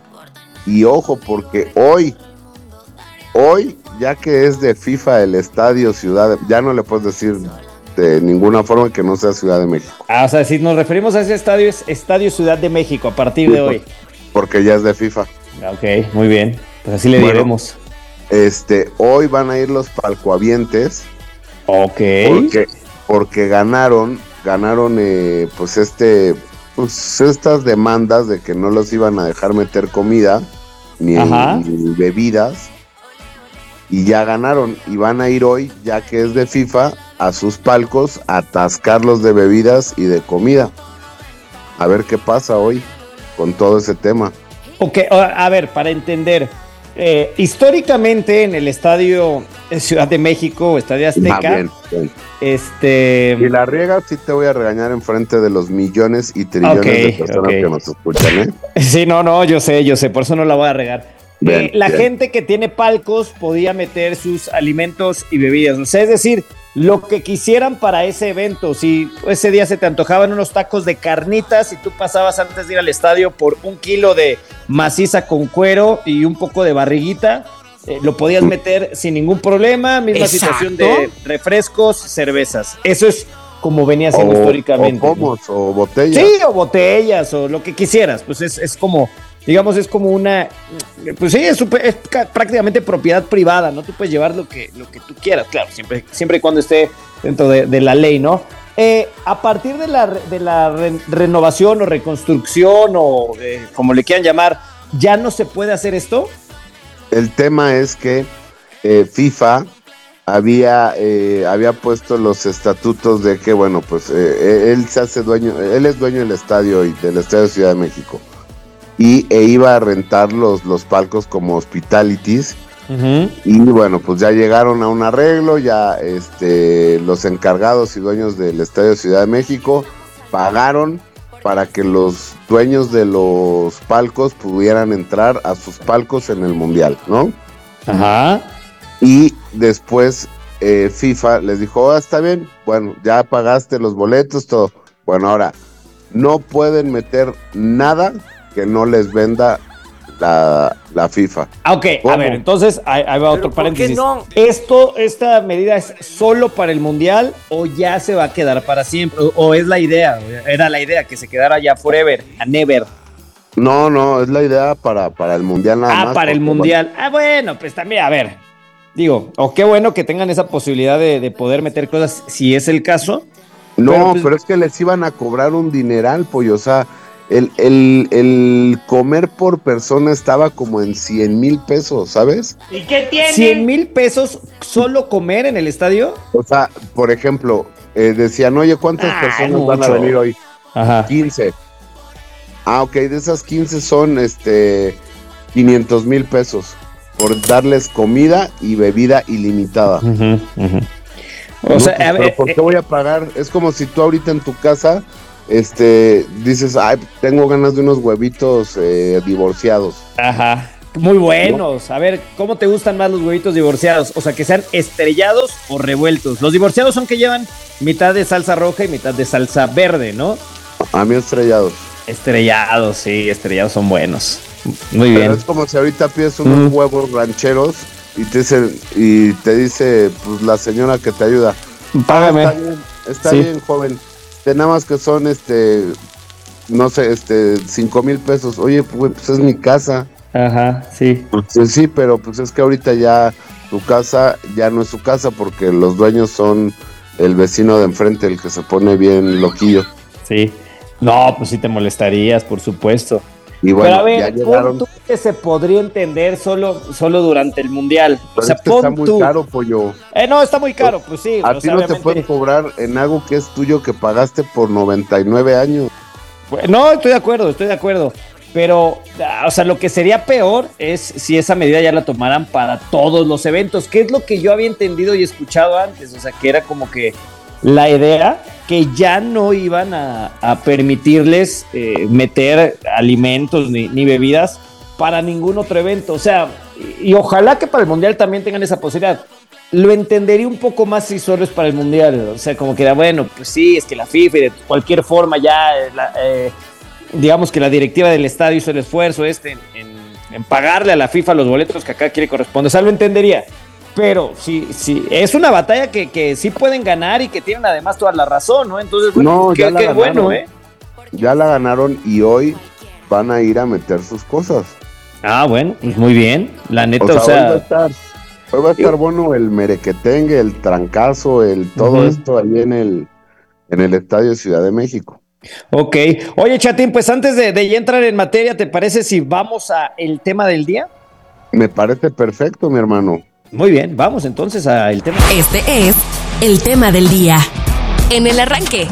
Y ojo, porque hoy Hoy, ya que es de FIFA el estadio Ciudad, ya no le puedes decir de ninguna forma que no sea Ciudad de México. Ah, o sea, si nos referimos a ese estadio, es Estadio Ciudad de México a partir sí, de hoy. Porque ya es de FIFA. Ok, muy bien. Pues así le bueno, diremos. Este, hoy van a ir los palcoavientes. Ok. Porque, porque ganaron, ganaron eh, pues este, pues estas demandas de que no los iban a dejar meter comida ni, ni bebidas. Y ya ganaron, y van a ir hoy, ya que es de FIFA, a sus palcos a atascarlos de bebidas y de comida. A ver qué pasa hoy con todo ese tema. Ok, a ver, para entender, eh, históricamente en el estadio Ciudad de México, Estadio Azteca, ah, bien, bien. este... Si la riegas, sí te voy a regañar en frente de los millones y trillones okay, de personas okay. que nos escuchan, ¿eh? Sí, no, no, yo sé, yo sé, por eso no la voy a regar. Bien, eh, la bien. gente que tiene palcos podía meter sus alimentos y bebidas, o sea, es decir, lo que quisieran para ese evento. Si ese día se te antojaban unos tacos de carnitas y tú pasabas antes de ir al estadio por un kilo de maciza con cuero y un poco de barriguita, eh, lo podías meter sin ningún problema. Misma Exacto. situación de refrescos, cervezas. Eso es como venía siendo o, históricamente. O pomos, ¿no? O botellas. Sí, o botellas, o lo que quisieras. Pues es, es como... Digamos, es como una, pues sí, es, super, es prácticamente propiedad privada, ¿no? Tú puedes llevar lo que, lo que tú quieras, claro, siempre, siempre y cuando esté dentro de, de la ley, ¿no? Eh, a partir de la, de la re, renovación o reconstrucción o eh, como le quieran llamar, ¿ya no se puede hacer esto? El tema es que eh, FIFA había, eh, había puesto los estatutos de que, bueno, pues eh, él se hace dueño, él es dueño del estadio y del Estadio Ciudad de México. Y e iba a rentar los, los palcos como hospitalities. Uh-huh. Y bueno, pues ya llegaron a un arreglo, ya este, los encargados y dueños del Estadio Ciudad de México pagaron para que los dueños de los palcos pudieran entrar a sus palcos en el Mundial, ¿no? Ajá. Y después eh, FIFA les dijo, oh, está bien, bueno, ya pagaste los boletos, todo. Bueno, ahora, no pueden meter nada que no les venda la, la FIFA. Ok, ¿cómo? A ver, entonces ahí, ahí va otro paréntesis. ¿Por qué no? ¿Esto, esta medida es solo para el Mundial o ya se va a quedar para siempre? ¿O, o es la idea? Era la idea que se quedara ya forever, a never. No, no, es la idea para, para el Mundial nada ah, más. Ah, para el Mundial. Bueno. Ah, bueno, pues también, a ver. Digo, o qué bueno que tengan esa posibilidad de, de poder meter cosas, si es el caso. No, pero, pero, pues, es que les iban a cobrar un dineral, pollo. O sea, el, el, el comer por persona estaba como en cien mil pesos, ¿sabes? ¿Y qué tiene? ¿cien mil pesos solo comer en el estadio? O sea, por ejemplo, eh, decían, oye, ¿cuántas ah, personas mucho. van a venir hoy? Ajá. quince. Ah, ok, de esas quince son este quinientos mil pesos por darles comida y bebida ilimitada. Uh-huh, uh-huh. O No, sea, pues, a ver, pero ¿por qué eh, voy a pagar? Es como si tú ahorita en tu casa este, dices, ay, tengo ganas de unos huevitos eh, divorciados. Ajá, muy buenos. A ver, ¿cómo te gustan más los huevitos divorciados? O sea, que sean estrellados o revueltos. Los divorciados son que llevan mitad de salsa roja y mitad de salsa verde, ¿no? A mí estrellados. Estrellados, sí, estrellados son buenos. Muy bien. Pero es como si ahorita pides unos mm. huevos rancheros y te dice, y te dice, pues la señora que te ayuda. Págame. Ah, está bien, está sí. bien, joven. De nada más que son, este, no sé, este, cinco mil pesos. Oye, pues, pues es mi casa. Ajá, sí. Pues sí, pero pues es que ahorita ya tu casa ya no es su casa porque los dueños son el vecino de enfrente, el que se pone bien loquillo. Sí. No, pues sí te molestarías, por supuesto. Y bueno, pero a ver, ya llegaron. ¿tú que se podría entender solo, solo durante el Mundial? Pero o sea, es que pon está muy tú. caro, pollo. Eh, no, está muy caro, pues sí. A o ti sea, no obviamente... te pueden cobrar en algo que es tuyo que pagaste por noventa y nueve años. No, estoy de acuerdo, estoy de acuerdo. Pero, o sea, lo que sería peor es si esa medida ya la tomaran para todos los eventos, que es lo que yo había entendido y escuchado antes. O sea, que era como que la idea que ya no iban a, a permitirles eh, meter alimentos ni, ni bebidas para ningún otro evento. O sea, y, y ojalá que para el Mundial también tengan esa posibilidad. Lo entendería un poco más si solo es para el Mundial. O sea, como que era, bueno, pues sí, es que la FIFA y de cualquier forma ya, la, eh, digamos que la directiva del estadio hizo el esfuerzo este en, en, en pagarle a la FIFA los boletos que acá quiere corresponder. O sea, lo entendería. Pero sí, sí, es una batalla que, que sí pueden ganar y que tienen además toda la razón, ¿no? Entonces, bueno, no, qué, ya la qué ganaron, bueno, ¿eh? Ya la ganaron y hoy van a ir a meter sus cosas. Ah, bueno, pues muy bien. La neta, o sea, o sea hoy va a estar, hoy va a estar bueno el merequetengue, el trancazo, el todo uh-huh. esto ahí en el, en el Estadio Ciudad de México. Ok. Oye, Chatín, pues antes de, de ya entrar en materia, ¿te parece si vamos a el tema del día? Me parece perfecto, mi hermano. Muy bien, vamos entonces al tema. Este es el tema del día. En el arranque.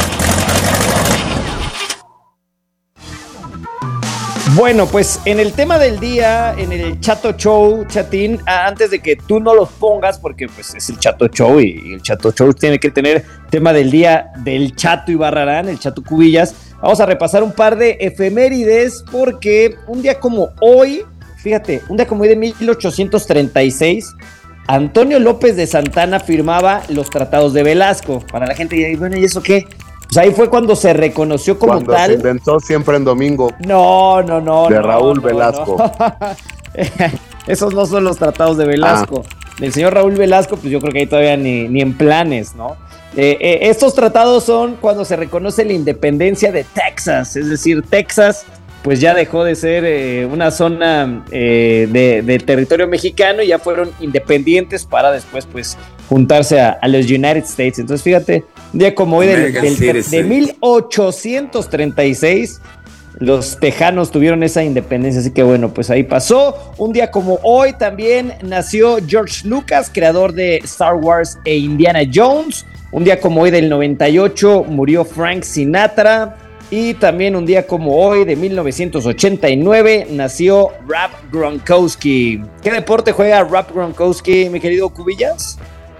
Bueno, pues en el tema del día, en el Chato Show, Chatín, antes de que tú no los pongas, porque pues es el Chato Show y el Chato Show tiene que tener tema del día del Chato Ibarrarán, el Chato Cubillas, vamos a repasar un par de efemérides porque un día como hoy, fíjate, un día como hoy de mil ochocientos treinta y seis, Antonio López de Santana firmaba los tratados de Velasco. Para la gente, y bueno, ¿y eso qué? Pues ahí fue cuando se reconoció como cuando tal. Se inventó Siempre en Domingo. No, no, no. De no, Raúl no, Velasco. No. Esos no son los tratados de Velasco. Ah. Del señor Raúl Velasco, pues yo creo que ahí todavía ni, ni en planes, ¿no? Eh, eh, estos tratados son cuando se reconoce la independencia de Texas. Es decir, Texas pues ya dejó de ser eh, una zona eh, de, de territorio mexicano y ya fueron independientes para después pues juntarse a, a los United States. Entonces fíjate, un día como hoy del, del, de mil ochocientos treinta y seis los tejanos tuvieron esa independencia, así que bueno, pues ahí pasó. Un día como hoy también nació George Lucas, creador de Star Wars e Indiana Jones. Un día como hoy del noventa y ocho murió Frank Sinatra. Y también un día como hoy de mil novecientos ochenta y nueve nació Rob Gronkowski. ¿Qué deporte juega Rob Gronkowski, mi querido Cubillas?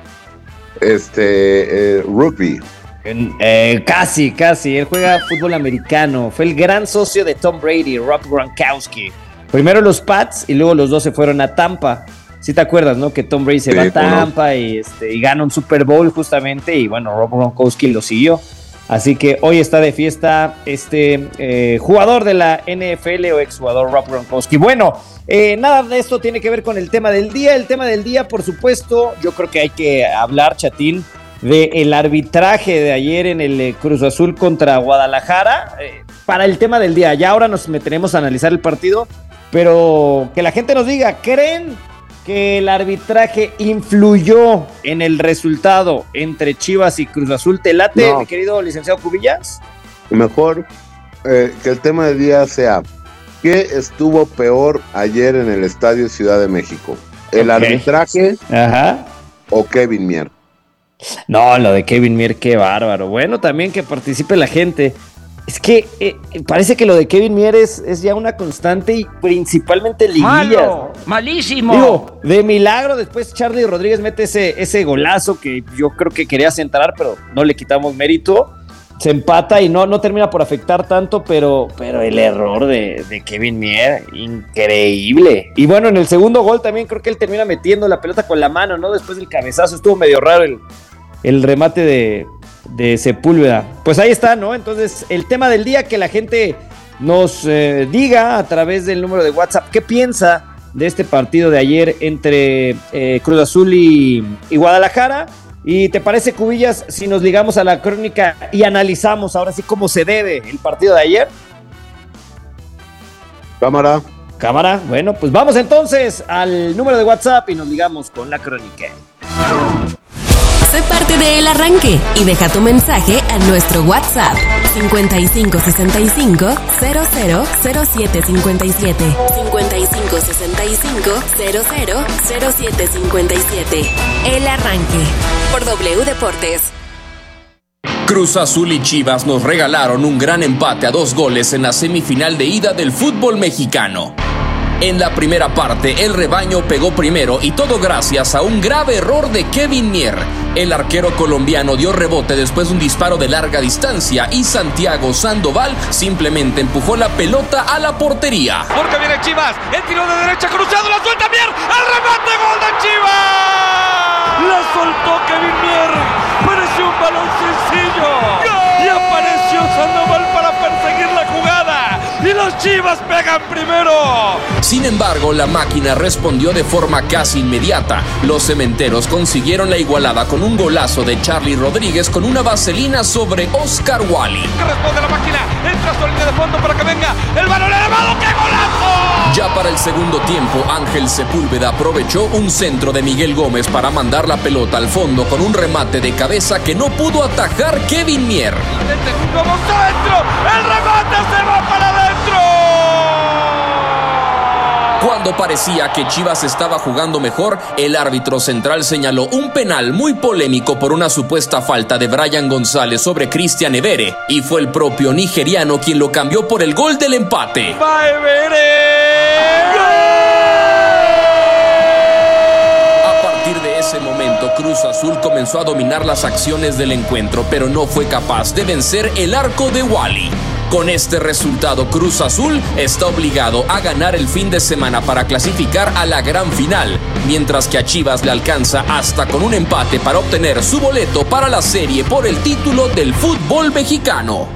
Este, eh, rugby. Eh, casi, casi. Él juega fútbol americano. Fue el gran socio de Tom Brady, Rob Gronkowski. Primero los Pats y luego los dos se fueron a Tampa. Si ¿Sí te acuerdas, ¿no? Que Tom Brady se sí, va a Tampa no. y, este, y gana un Super Bowl justamente. Y bueno, Rob Gronkowski lo siguió. Así que hoy está de fiesta este eh, jugador de la N F L o exjugador Rob Gronkowski. Bueno, eh, nada de esto tiene que ver con el tema del día. El tema del día, por supuesto, yo creo que hay que hablar, Chatín, del arbitraje de ayer en el eh, Cruz Azul contra Guadalajara. Eh, para el tema del día, ya ahora nos meteremos a analizar el partido, pero que la gente nos diga, ¿creen que el arbitraje influyó en el resultado entre Chivas y Cruz Azul? ¿Te late, No. mi querido licenciado Cubillas? Mejor eh, que el tema del día sea, ¿qué estuvo peor ayer en el Estadio Ciudad de México? ¿El Ok. arbitraje Ajá. o Kevin Mier? No, lo de Kevin Mier, qué bárbaro. Bueno, también que participe la gente. Es que eh, parece que lo de Kevin Mier es, es ya una constante y principalmente liguillas. ¡Malo! ¡Malísimo! Digo, de milagro después Charlie Rodríguez mete ese, ese golazo que yo creo que quería centrar, pero no le quitamos mérito. Se empata y no, no termina por afectar tanto, pero, pero el error de, de Kevin Mier, increíble. Y bueno, en el segundo gol también creo que él termina metiendo la pelota con la mano, ¿no? Después del cabezazo, estuvo medio raro el, el remate de, de Sepúlveda. Pues ahí está, ¿no? Entonces, el tema del día, que la gente nos eh, diga a través del número de WhatsApp qué piensa de este partido de ayer entre eh, Cruz Azul y, y Guadalajara. ¿Y te parece, Cubillas, si nos ligamos a la crónica y analizamos ahora sí cómo se debe el partido de ayer? Cámara. Cámara, bueno, pues vamos entonces al número de WhatsApp y nos ligamos con la crónica. Sé parte de El Arranque y deja tu mensaje a nuestro WhatsApp cincuenta y cinco sesenta y cinco cero cero cero siete cincuenta y siete cincuenta y cinco sesenta y cinco cero cero cero siete cincuenta y siete. El Arranque por W Deportes. Cruz Azul y Chivas nos regalaron un gran empate a dos goles en la semifinal de ida del fútbol mexicano. En la primera parte, el rebaño pegó primero y todo gracias a un grave error de Kevin Mier. El arquero colombiano dio rebote después de un disparo de larga distancia y Santiago Sandoval simplemente empujó la pelota a la portería. Porque viene Chivas, el tiro de derecha cruzado, la suelta Mier, el remate, gol de Chivas. La soltó Kevin Mier, pareció un balón sencillo. ¡Gol! Y apareció Sandoval para perseguir la jugada. Y los Chivas pegan primero. Sin embargo, la máquina respondió de forma casi inmediata. Los cementeros consiguieron la igualada con un golazo de Charlie Rodríguez con una vaselina sobre Oscar Wally. Responde la máquina, entra a su línea de fondo para que venga el balón elevado. ¡Qué golazo! Ya para el segundo tiempo, Ángel Sepúlveda aprovechó un centro de Miguel Gómez para mandar la pelota al fondo con un remate de cabeza que no pudo atajar Kevin Mier. Como centro, el remate se va para adentro. Cuando parecía que Chivas estaba jugando mejor, el árbitro central señaló un penal muy polémico por una supuesta falta de Brian González sobre Cristian Evere, y fue el propio nigeriano quien lo cambió por el gol del empate. ¡Va Evere! A partir de ese momento, Cruz Azul comenzó a dominar las acciones del encuentro, pero no fue capaz de vencer el arco de Wally. Con este resultado, Cruz Azul está obligado a ganar el fin de semana para clasificar a la gran final, mientras que a Chivas le alcanza hasta con un empate para obtener su boleto para la serie por el título del fútbol mexicano.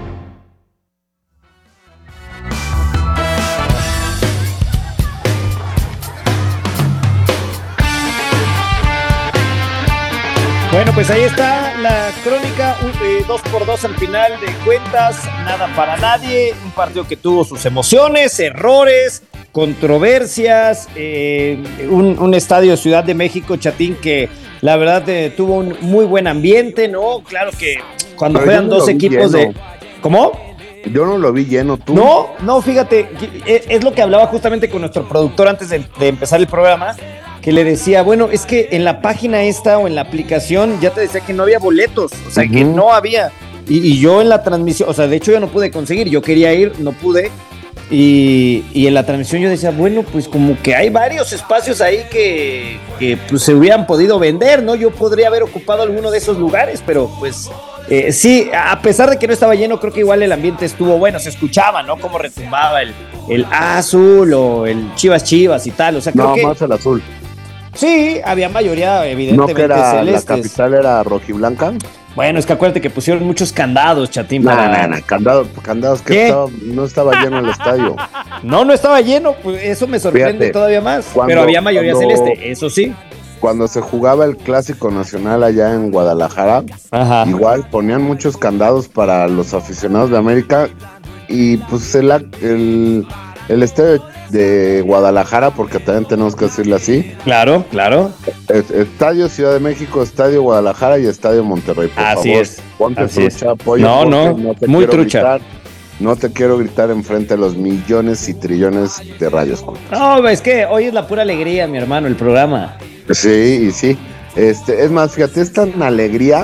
Bueno, pues ahí está la crónica, eh, dos por dos al final de cuentas, nada para nadie, un partido que tuvo sus emociones, errores, controversias, eh, un, un estadio de Ciudad de México, Chatín, que la verdad eh, tuvo un muy buen ambiente, ¿no? Claro que cuando Pero juegan yo no dos lo vi equipos lleno. de... ¿Cómo? Yo no lo vi lleno, tú. No, no, fíjate, es, es lo que hablaba justamente con nuestro productor antes de, de empezar el programa, que le decía, bueno, es que en la página esta o en la aplicación ya te decía que no había boletos, o sea, uh-huh. que no había, y, y yo en la transmisión, o sea, de hecho yo no pude conseguir, yo quería ir, no pude, y, y en la transmisión yo decía, bueno, pues como que hay varios espacios ahí que, que pues, se hubieran podido vender, ¿no? Yo podría haber ocupado alguno de esos lugares, pero pues... Eh, sí, a pesar de que no estaba lleno, creo que igual el ambiente estuvo bueno, se escuchaba, ¿no? Cómo retumbaba el, el azul o el Chivas Chivas y tal, o sea, creo no, que... más el azul. Sí, había mayoría evidentemente ¿No que era, celestes. la capital era rojiblanca? Bueno, es que acuérdate que pusieron muchos candados, Chatín. No, para... no, no, candados, candados que estaba, no estaba lleno el estadio. No, no estaba lleno, pues eso me sorprende Fíjate, todavía más, cuando, pero había mayoría cuando... celeste, eso sí. Cuando se jugaba el Clásico Nacional allá en Guadalajara, Ajá. igual ponían muchos candados para los aficionados de América y pues el, el, el estadio de Guadalajara, porque también tenemos que decirle así. Claro, claro. Estadio Ciudad de México, Estadio Guadalajara y Estadio Monterrey, por así favor. Es. Ponte así trucha, es. apoyo. No, no, no te muy trucha. Gritar, no te quiero gritar enfrente de los millones y trillones de rayos. No, es que hoy es la pura alegría, mi hermano, el programa. Sí, y sí. Este, es más, fíjate, es tan alegría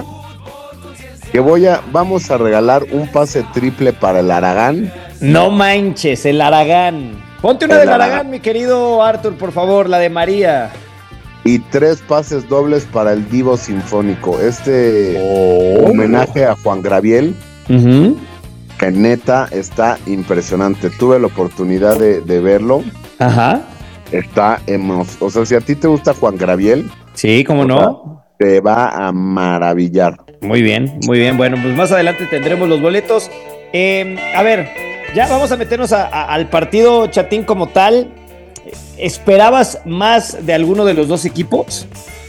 que voy a, vamos a regalar un pase triple para el Aragán. No manches, el Aragán. Ponte una el del Aragán, Aragán, mi querido Arthur, por favor, la de María. Y tres pases dobles para el Divo Sinfónico. Este oh. homenaje a Juan Gabriel, uh-huh. que neta está impresionante. Tuve la oportunidad de, de verlo. Ajá. Está emocionante. O sea, si a ti te gusta Juan Gabriel, sí, cómo no, sea, te va a maravillar. Muy bien, muy bien. Bueno, pues más adelante tendremos los boletos. Eh, a ver, ya vamos a meternos a, a, al partido, Chatín, como tal. ¿Esperabas más de alguno de los dos equipos?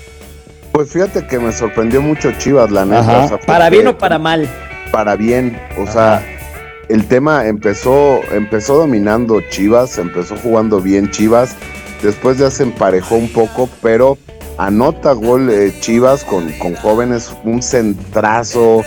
Pues fíjate que me sorprendió mucho Chivas, la neta. O sea, ¿para bien o para mal? Para bien, o Ajá. sea, el tema empezó, empezó dominando Chivas, empezó jugando bien Chivas, después ya se emparejó un poco, pero anota gol eh, Chivas con, con jóvenes, un centrazo.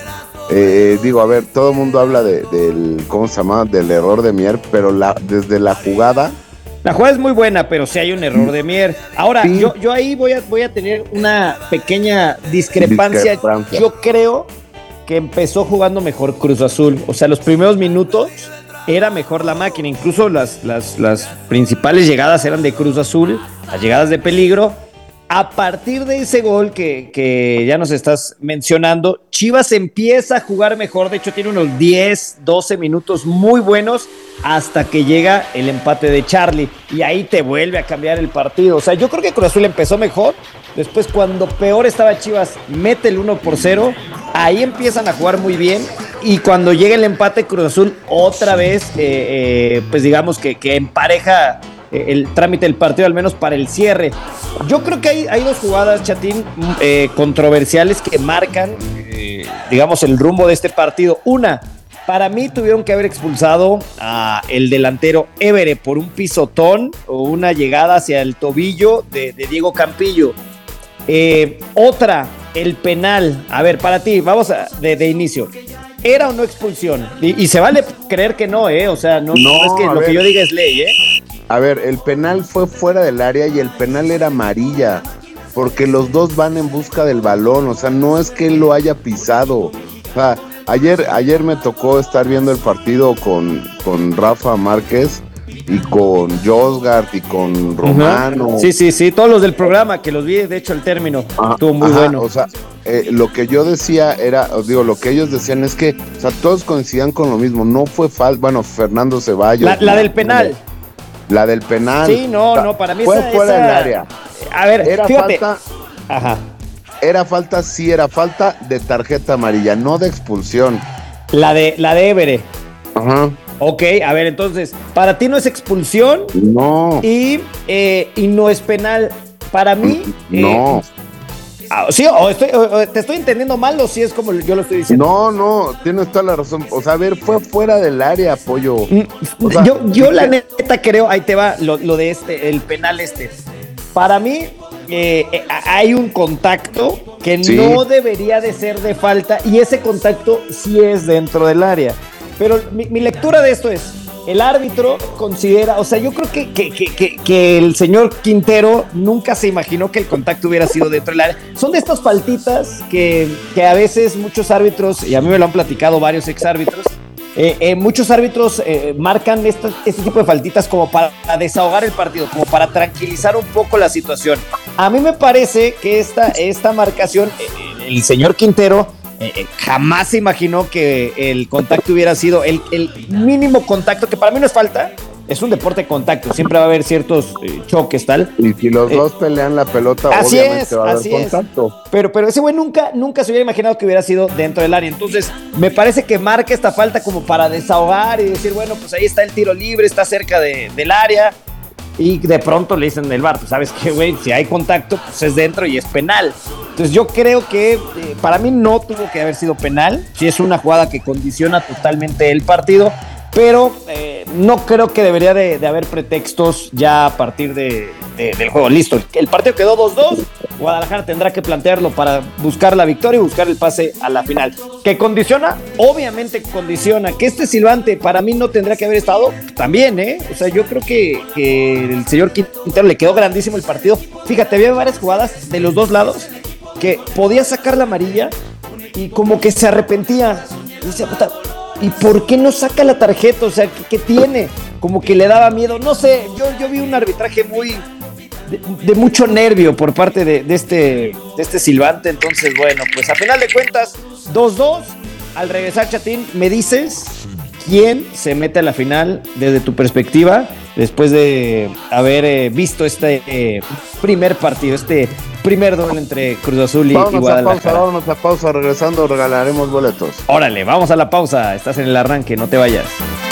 Eh, digo, a ver, todo el mundo habla de, del, ¿cómo se llama? Del error de Mier, pero la, desde la jugada... La jugada es muy buena, pero sí hay un error de Mier. Ahora, sí. yo, yo ahí voy a, voy a tener una pequeña discrepancia. discrepancia. Yo creo que empezó jugando mejor Cruz Azul. O sea, los primeros minutos era mejor la máquina. Incluso las, las, las principales llegadas eran de Cruz Azul, las llegadas de peligro. A partir de ese gol que, que ya nos estás mencionando, Chivas empieza a jugar mejor. De hecho, tiene unos diez, doce minutos muy buenos hasta que llega el empate de Charlie. Y ahí te vuelve a cambiar el partido. O sea, yo creo que Cruz Azul empezó mejor. Después, cuando peor estaba Chivas, mete el uno por cero. Ahí empiezan a jugar muy bien. Y cuando llega el empate, Cruz Azul otra vez, eh, eh, pues digamos que, que empareja el trámite del partido, al menos para el cierre. Yo creo que hay, hay dos jugadas, Chatín, eh, controversiales que marcan, eh, digamos, el rumbo de este partido. Una, para mí tuvieron que haber expulsado a el delantero Évere por un pisotón o una llegada hacia el tobillo de, de Diego Campillo. Eh, otra, el penal. A ver, para ti, vamos a, de, de inicio. ¿Era o no expulsión? Y, y se vale creer que no, ¿eh? O sea, no, no, no es que lo ver. que yo diga es ley, ¿eh? A ver, el penal fue fuera del área y el penal era amarilla, porque los dos van en busca del balón, o sea, no es que él lo haya pisado. O sea, ayer, ayer me tocó estar viendo el partido con, con Rafa Márquez y con Josgard y con Romano. Uh-huh. Sí, sí, sí, todos los del programa, que los vi, de hecho, el término ajá, estuvo muy ajá, bueno. O sea, eh, lo que yo decía era, os digo, lo que ellos decían es que, o sea, todos coincidían con lo mismo, no fue falta, bueno, Fernando Ceballos. La, la del penal. La del penal. Sí, no, no, para mí fue esa, fuera esa... del área. A ver, era fíjate. falta. Ajá. Era falta, sí, era falta de tarjeta amarilla, no de expulsión. La de la de Évere. Ajá. Ok, a ver, entonces, para ti no es expulsión. No. Y, eh, y no es penal. Para mí. No. Eh, Sí, o, estoy, o te estoy entendiendo mal o si es como yo lo estoy diciendo. No, no, tienes toda la razón. O sea, a ver, fue fuera del área, pollo. O sea, yo, yo la neta creo, ahí te va lo, lo de este, el penal este. Para mí, eh, eh, hay un contacto que sí. no debería de ser de falta y ese contacto sí es dentro del área. Pero mi, mi lectura de esto es, el árbitro considera, o sea, yo creo que, que, que, que el señor Quintero nunca se imaginó que el contacto hubiera sido dentro del área. Son de estas faltitas que, que a veces muchos árbitros, y a mí me lo han platicado varios exárbitros, eh, eh, muchos árbitros eh, marcan esta, este tipo de faltitas como para desahogar el partido, como para tranquilizar un poco la situación. A mí me parece que esta, esta marcación, eh, el señor Quintero, Eh, jamás se imaginó que el contacto hubiera sido el, el mínimo contacto, que para mí no es falta, es un deporte de contacto, siempre va a haber ciertos eh, choques, tal. Y si los eh, dos pelean la pelota, así obviamente es, va a haber así contacto. Es. Pero, pero ese güey nunca, nunca se hubiera imaginado que hubiera sido dentro del área. Entonces, me parece que marca esta falta como para desahogar y decir, bueno, pues ahí está el tiro libre, está cerca de, del área. Y de pronto le dicen del V A R, pues sabes qué, güey, si hay contacto, pues es dentro y es penal. Entonces yo creo que eh, para mí no tuvo que haber sido penal. Sí es una jugada que condiciona totalmente el partido, pero eh, no creo que debería de, de haber pretextos ya a partir de, de, del juego. Listo, el partido quedó dos dos, Guadalajara tendrá que plantearlo para buscar la victoria y buscar el pase a la final. ¿Qué condiciona? Obviamente condiciona. Que este silbante para mí no tendría que haber estado, también, ¿eh? O sea, yo creo que, que el señor Quintero le quedó grandísimo el partido. Fíjate, había varias jugadas de los dos lados que podía sacar la amarilla y como que se arrepentía. Y decía, puta, ¿y por qué no saca la tarjeta? O sea, ¿qué, qué tiene? Como que le daba miedo. No sé, yo, yo vi un arbitraje muy... De, de mucho nervio por parte de, de, este, de este silbante. Entonces, bueno, pues a final de cuentas, dos dos. Al regresar, Chatín, ¿me dices quién se mete a la final desde tu perspectiva después de haber eh, visto este eh, primer partido, este primer doble entre Cruz Azul y, vámonos y Guadalajara? A pausa, vámonos a pausa, regresando regalaremos boletos. Órale, vamos a la pausa, estás en el arranque, no te vayas.